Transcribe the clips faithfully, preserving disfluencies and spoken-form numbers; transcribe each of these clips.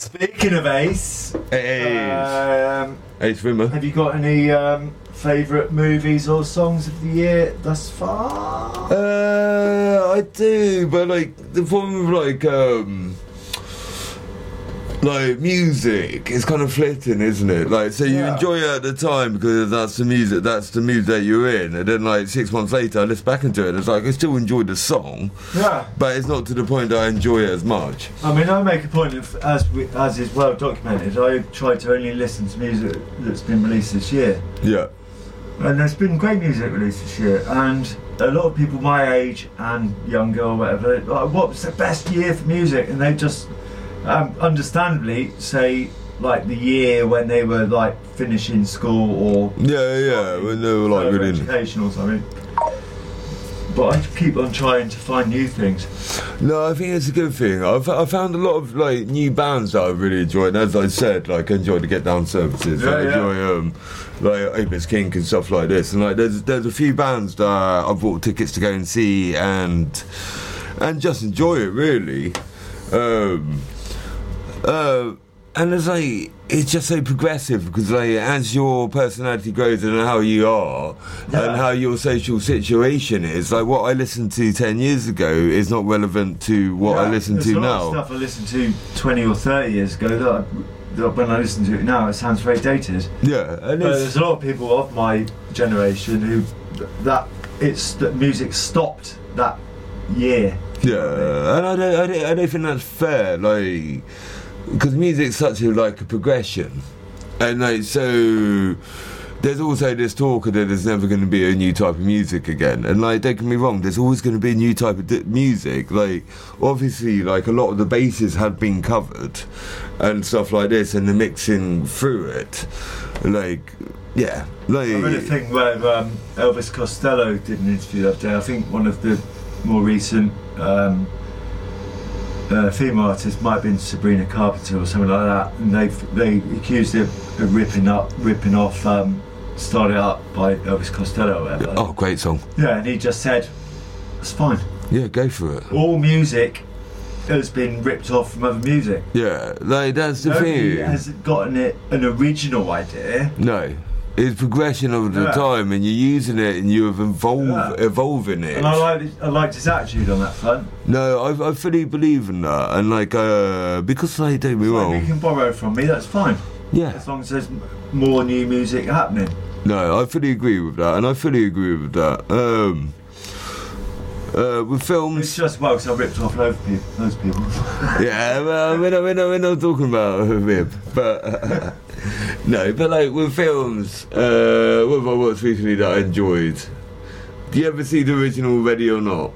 Speaking of Ace, Hey, um, Ace Rimmer. have you got any um, favourite movies or songs of the year thus far? Uh, I do, but like the problem with like um, like music is kind of flitting, isn't it? Like, so you Yeah. enjoy it at the time because that's the music, that's the mood that you're in, and then like six months later, I listen back into it, and it's like I still enjoy the song, Yeah, but it's not to the point that I enjoy it as much. I mean, I make a point of, as we, as is well documented, I try to only listen to music that's been released this year. Yeah, And there's been great music released this year, and a lot of people my age and younger or whatever, like, what was the best year for music? And they just um, understandably say like the year when they were like finishing school or yeah, yeah. When they were like further really. education or something. But I keep on trying to find new things. No, I think it's a good thing. I've I found a lot of like new bands that I really enjoy, and as I said, like I enjoy the Get Down services. Yeah, I yeah. enjoy um, like Apis Kink and stuff like this. And like there's there's a few bands that I've bought tickets to go and see and and just enjoy it really. Um, uh, and it's like it's just so progressive because like as your personality grows and how you are Yeah. and how your social situation is, like what I listened to ten years ago is not relevant to what I Yeah, listen there's to a lot now. of stuff I listened to twenty or thirty years ago that, I, that when I listen to it now, it sounds very dated. Yeah, and But it's there's a lot of people of my generation who that it's that music stopped that year. yeah, and I don't, I don't, I don't think that's fair. Like, because music's such a like a progression, and like so. There's also this talk that there's never going to be a new type of music again, and like don't get me wrong, there's always going to be a new type of di- music. Like obviously, like a lot of the bases have been covered, and stuff like this, and the mixing through it, like yeah, like I read a thing where um, Elvis Costello did an interview the other day. I think one of the more recent um, uh, female artists might have been Sabrina Carpenter or something like that, and they they accused her of ripping up, ripping off. Um, Started Up by Elvis Costello or whatever. oh, great song. Yeah, and he just said, it's fine. Yeah, go for it. All music has been ripped off from other music. Yeah, like that's the Nobody thing. has gotten it an original idea. No, it's progression over the Yeah. time, and you're using it, and you're evolve, Yeah. evolving it. And I liked, I liked his attitude on that front. No, I, I fully believe in that, and like, uh, because like, don't get me Like, you wrong. can borrow from me, that's fine. Yeah. As long as there's m- more new music happening. No, I fully agree with that, and I fully agree with that. Um, uh, with It's films, just well, because I ripped off loads of people. Those people. yeah, well, we're not, we're not, we're not talking about Rib, but uh, no, but like with films, uh, what have I watched recently that I enjoyed? Do you ever see the original Ready or Not?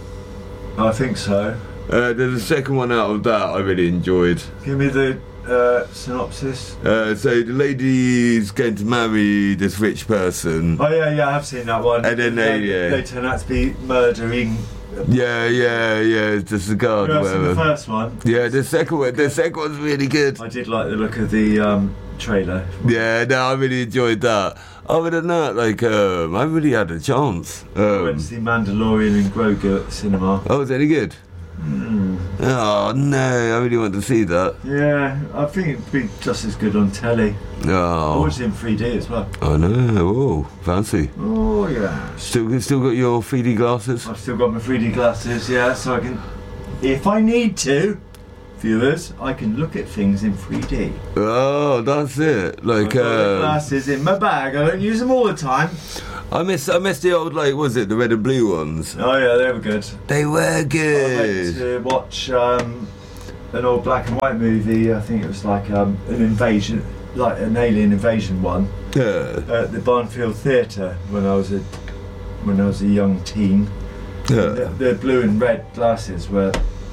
I think so. Uh, there's a second one out of that I really enjoyed. Give me the uh, synopsis. Uh, so the lady's going to marry this rich person. Oh yeah, yeah, I have seen that one. And then they- yeah. they turn out to be murdering. Yeah, yeah, yeah, it's the cigar You or have seen the whatever. first one. Yeah, the second one, the second one's really good. I did like the look of the um, trailer. Yeah, no, I really enjoyed that. Other than that, like, um, I really had a chance. I went Um, to see Mandalorian and Grogu at the cinema. oh, was any good? Mm. Oh, no, I really want to see that. Yeah, I think it'd be just as good on telly. I Oh, watched it in three D as well. I know, oh, fancy. Oh yeah. Still, still got your three D glasses? I've still got my three D glasses, yeah, so I can, if I need to, viewers, I can look at things in three D. Oh, that's it. Like, I've got the um, glasses in my bag. I don't use them all the time. I miss, I miss the old, like, was it the red and blue ones? Oh yeah, they were good. They were I went good. to watch um, an old black and white movie. I think it was like um, an invasion, like an alien invasion one, Yeah, at the Barnfield Theatre when I was a when I was a young teen. The, yeah. the blue and red glasses were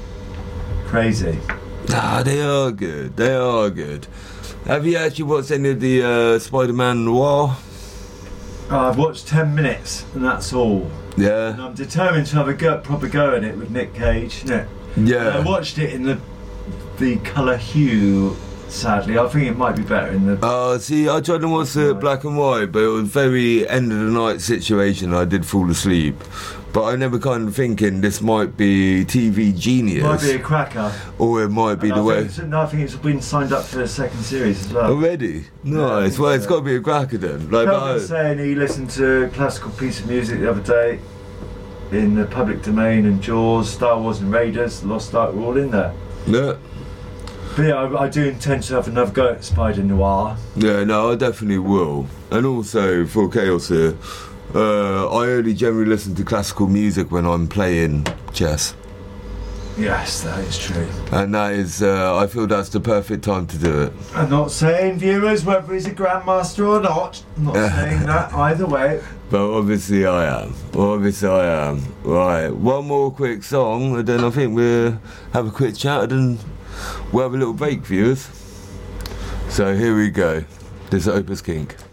crazy. Ah, they are good. They are good. Have you actually watched any of the uh, Spider-Man Noir? Oh, I've watched ten minutes and that's all. And Yeah, I'm determined to have a go, proper go at it with Nick Cage. No. I yeah. watched it in the the colour hue sadly. I think it might be better in the. Oh, uh, see, I tried to watch the black and white, but it was very end of the night situation. I did fall asleep. But I never kind of thinking this might be T V genius. Might be a cracker. Or it might be and the I way. Think, no, I think it's been signed up for the second series as well. Already? Nice. Yeah, well, it's so. got to be a cracker then. Like, Kelvin was saying he listened to a classical piece of music the other day in the public domain, and Jaws, Star Wars and Raiders, Lost Ark were all in there. Yeah. But yeah, I, I do intend to have another go at Spider Noir. Yeah, no, I definitely will. And also, for Chaos here, uh, I only generally listen to classical music when I'm playing chess. Yes, that is true. And that is, uh, I feel that's the perfect time to do it. I'm not saying, viewers, whether he's a grandmaster or not. I'm not saying that either way. But obviously I am. Obviously I am. Right, one more quick song, and then I think we'll have a quick chat, and we'll have a little break, viewers. So here we go. This is Opus Kink.